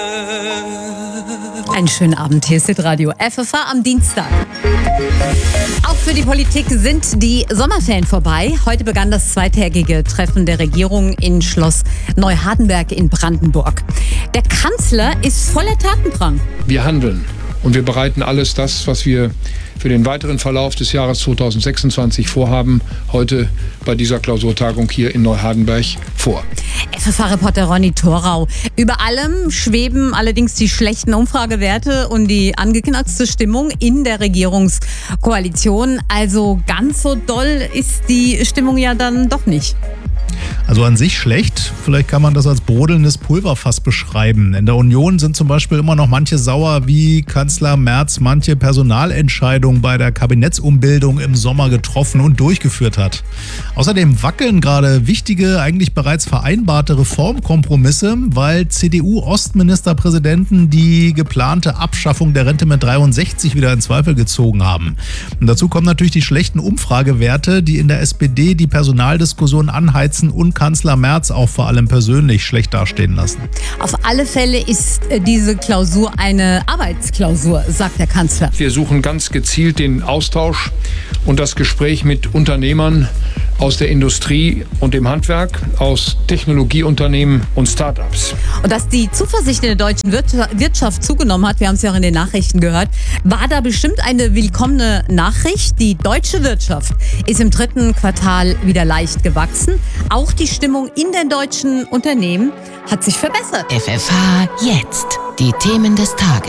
Einen schönen Abend, hier ist Radio FFH am Dienstag. Auch für die Politik sind die Sommerferien vorbei. Heute begann das zweitägige Treffen der Regierung in Schloss Neuhardenberg in Brandenburg. Der Kanzler ist voller Tatendrang. Wir handeln und wir bereiten alles das, was wir für den weiteren Verlauf des Jahres 2026 vorhaben, heute bei dieser Klausurtagung hier in Neuhardenberg vor. FFH-Reporter Ronny Thorau. Über allem schweben allerdings die schlechten Umfragewerte und die angeknackste Stimmung in der Regierungskoalition. Also ganz so doll ist die Stimmung ja dann doch nicht. Also an sich schlecht. Vielleicht kann man das als brodelndes Pulverfass beschreiben. In der Union sind zum Beispiel immer noch manche sauer, wie Kanzler Merz manche Personalentscheidungen bei der Kabinettsumbildung im Sommer getroffen und durchgeführt hat. Außerdem wackeln gerade wichtige, eigentlich bereits vereinbarte Reformkompromisse, weil CDU-Ostministerpräsidenten die geplante Abschaffung der Rente mit 63 wieder in Zweifel gezogen haben. Und dazu kommen natürlich die schlechten Umfragewerte, die in der SPD die Personaldiskussion anheizen und Kanzler Merz auch vor allem persönlich schlecht dastehen lassen. Auf alle Fälle ist diese Klausur eine Arbeitsklausur, sagt der Kanzler. Wir suchen ganz gezielt den Austausch und das Gespräch mit Unternehmern aus der Industrie und dem Handwerk, aus Technologieunternehmen und Start-ups. Und dass die Zuversicht in der deutschen Wirtschaft zugenommen hat, wir haben es ja auch in den Nachrichten gehört, war da bestimmt eine willkommene Nachricht. Die deutsche Wirtschaft ist im 3. Quartal wieder leicht gewachsen. Auch die Stimmung in den deutschen Unternehmen hat sich verbessert. FFH jetzt. Die Themen des Tages.